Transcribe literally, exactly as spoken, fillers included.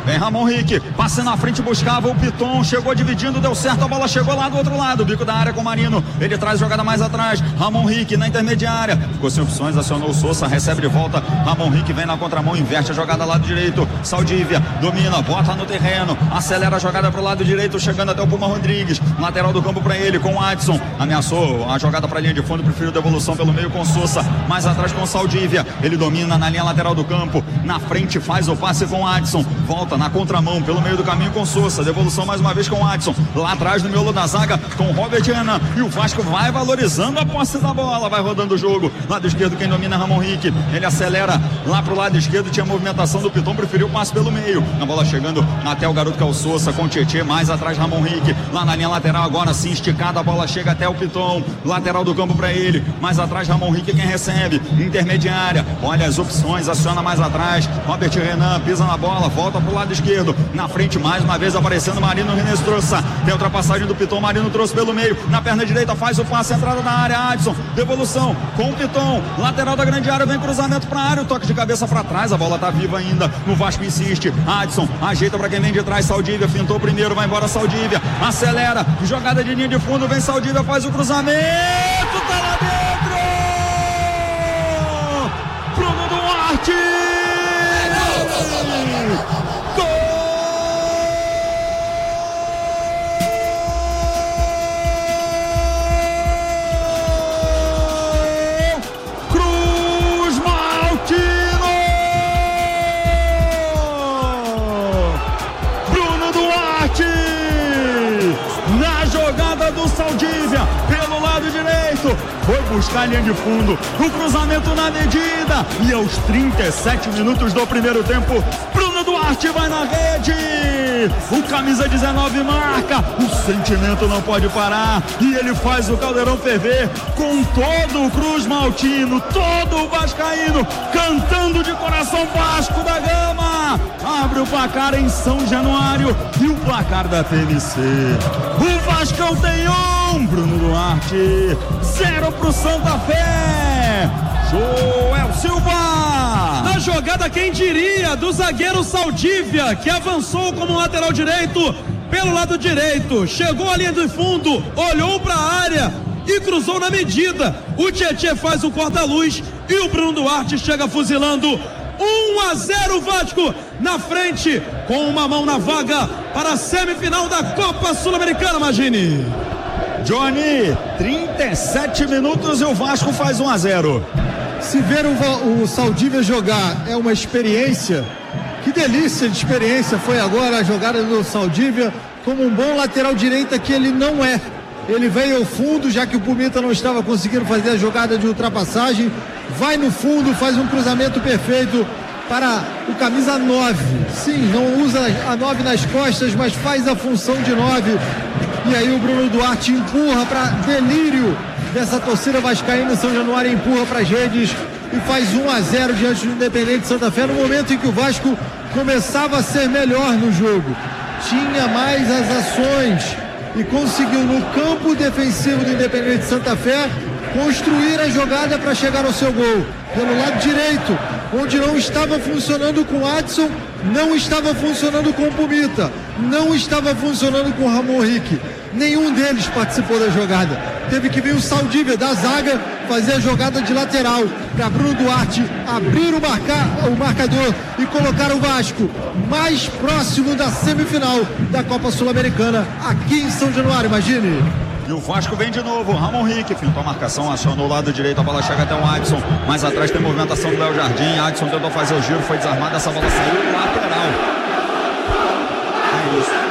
Vem Ramon Rick, passe na frente, buscava o Piton, chegou dividindo, deu certo, a bola chegou lá do outro lado, bico da área com o Marino, ele traz jogada mais atrás, Ramon Rick na intermediária, ficou sem opções, acionou o Sousa, recebe de volta, Ramon Rick vem na contramão, inverte a jogada lado direito, Saldívia domina, bota no terreno, acelera a jogada pro lado direito, chegando até o Puma Rodrigues, lateral do campo para ele, com o Adson, ameaçou a jogada para a linha de fundo, preferiu devolução pelo meio com o Sousa, mais atrás com o Saldívia, ele domina na linha lateral do campo, na frente faz o passe com o Adson, volta na contramão pelo meio do caminho com o Sousa, devolução mais uma vez com o Adson, lá atrás no miolo da zaga com o Robert Renan, e o Vasco vai valorizando a posse da bola, vai rodando o jogo, lado esquerdo quem domina é Ramon Rick, ele acelera lá pro lado esquerdo, tinha movimentação do Piton, preferiu o passe pelo meio, a bola chegando até o garoto que é o Sousa, com o Tietê, mais atrás Ramon Rick, lá na linha lateral agora sim, esticada, a bola chega até o Piton, lateral do campo para ele, mais atrás Ramon Rick quem recebe, intermediária, olha as opções, aciona mais atrás, Robert Renan pisa na bola, volta pro lado esquerdo, na frente mais uma vez aparecendo Marino Renestrosa, tem ultrapassagem do Piton, Marino trouxe pelo meio, na perna direita faz o passe, entrada na área, Adson, devolução com o Piton, lateral da grande área, vem cruzamento pra área, o toque de cabeça pra trás, a bola tá viva ainda, o Vasco insiste, Adson ajeita pra quem vem de trás, Saldívia fintou primeiro, vai embora Saldívia, acelera, jogada de linha de fundo, vem Saldívia, faz o cruzamento, tá lá dentro, Bruno Duarte, gol, Cruz Maltino, Bruno Duarte, na jogada do Saldívia, pelo lado direito, foi buscar a linha de fundo, o cruzamento na medida, e aos trinta e sete minutos do primeiro tempo, Bruno Duarte vai na rede, o camisa dezenove marca, o sentimento não pode parar, e ele faz o caldeirão ferver, com todo o Cruz Maltino, todo o vascaíno, cantando de coração Vasco da Gama, abre o placar em São Januário, e o placar da T M C, o Vascão tem um, Bruno Duarte, zero pro Santa Fé, Joel Silva. Na jogada, quem diria, do zagueiro Saldívia, que avançou como lateral direito, pelo lado direito, chegou à linha de fundo, olhou para a área e cruzou na medida. O Tietê faz o corta-luz e o Bruno Duarte chega fuzilando. um a zero Vasco na frente, com uma mão na vaga para a semifinal da Copa Sul-Americana, Magini. Johnny, trinta e sete minutos e o Vasco faz um a zero. Se ver o, o Saldívia jogar é uma experiência, que delícia de experiência foi agora a jogada do Saldívia, como um bom lateral direita que ele não é. Ele veio ao fundo, já que o Pumita não estava conseguindo fazer a jogada de ultrapassagem, vai no fundo, faz um cruzamento perfeito para o camisa nove. Sim, não usa a nove nas costas, mas faz a função de nove. E aí o Bruno Duarte empurra para delírio dessa torcida vascaína, São Januário empurra para as redes e faz um a zero diante do Independente Santa Fé, no momento em que o Vasco começava a ser melhor no jogo, tinha mais as ações e conseguiu no campo defensivo do Independente Santa Fé construir a jogada para chegar ao seu gol. Pelo lado direito, onde não estava funcionando com o Adson, não estava funcionando com o Pumita, não estava funcionando com o Ramon Rick. Nenhum deles participou da jogada. Teve que vir o Saldívia da zaga fazer a jogada de lateral para Bruno Duarte abrir o, marca, o marcador e colocar o Vasco mais próximo da semifinal da Copa Sul-Americana aqui em São Januário, imagine. E o Vasco vem de novo, Ramon Rick fintou a marcação, acionou o lado direito, a bola chega até o Adson, mais atrás tem movimentação do Léo Jardim, Adson tentou fazer o giro, foi desarmado, essa bola saiu lateral. É isso.